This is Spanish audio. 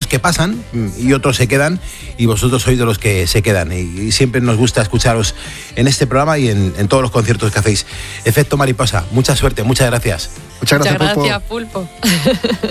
que pasan y otros se quedan, y vosotros sois de los que se quedan. Y siempre nos gusta escucharos en este programa y en todos los conciertos que hacéis. Efecto Mariposa, mucha suerte, muchas gracias. Muchas gracias, Pulpo.